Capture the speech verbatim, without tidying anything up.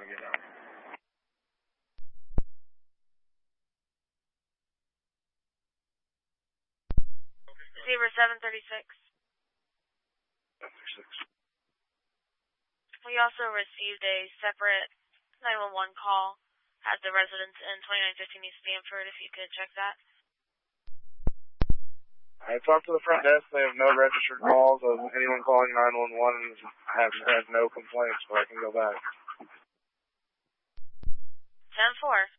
get out. Receiver seven thirty-six. seven thirty-six. We also received a separate nine one one call at the residence in twenty-nine fifteen East Stanford, if you could check that. I talked to the front desk. They have no registered calls of anyone calling nine one one, and I have had no complaints, but I can go back. ten four.